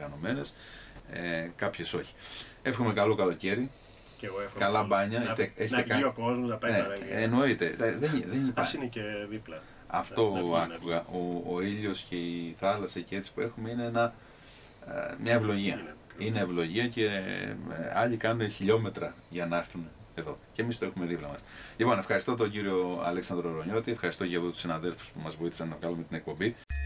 οργανωμένες, κάποιες όχι. Εύχομαι καλό καλοκαίρι. Και εγώ εύχομαι. Καλά μπάνια. Να βγει ο κόσμος, να πάει τώρα. Εννοείται. Ας είναι και δίπλα. Αυτό άκουγα. Ο ήλιος και η θάλασσα και έτσι που έχουμε είναι μια ευλογία. Είναι ευλογία και άλλοι κάνουν χιλιόμετρα για να έρθουν εδώ. Και εμείς το έχουμε δίπλα μας. Λοιπόν, ευχαριστώ τον κύριο Αλέξανδρο Ρονιώτη, ευχαριστώ για τους συναδέλφους που μας βοήθησαν να κάνουμε την εκπομπή.